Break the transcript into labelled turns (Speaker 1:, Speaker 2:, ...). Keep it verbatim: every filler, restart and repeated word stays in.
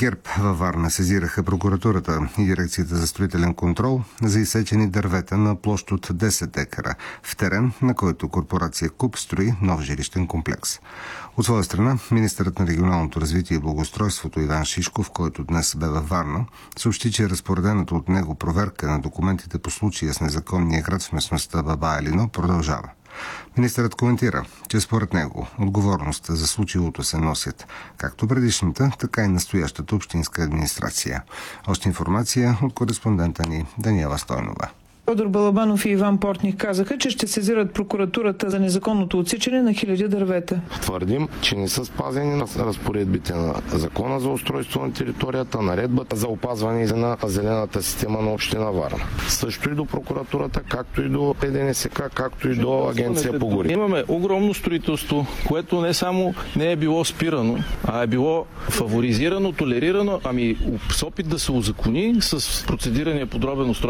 Speaker 1: ГЕРБ във Варна сезираха прокуратурата и дирекцията за строителен контрол за изсечени дървета на площ от десет декара в терен, на който корпорация КУП строи нов жилищен комплекс. От своя страна, министърът на регионалното развитие и благоустройството Иван Шишков, който днес бе във Варна, съобщи, че разпоредената от него проверка на документите по случая с незаконния град в местността Баба Елино продължава. Министърът коментира, че според него отговорността за случилото се носят както предишната, така и настоящата общинска администрация. Още информация от кореспондента ни Даниела Стойнова.
Speaker 2: Тодор Балабанов и Иван Портних казаха, че ще сезират прокуратурата за незаконното отсичане на хиляди дървета.
Speaker 3: Твърдим, че не са спазени на разпоредбите на Закона за устройство на територията, наредбата за опазване на зелената система на община Варна. Също и до прокуратурата, както и до ПДНСК, както и до Агенция по горите.
Speaker 4: Имаме огромно строителство, което не само не е било спирано, а е било фаворизирано, толерирано, ами с опит да се узакони с процедирания подробен устройство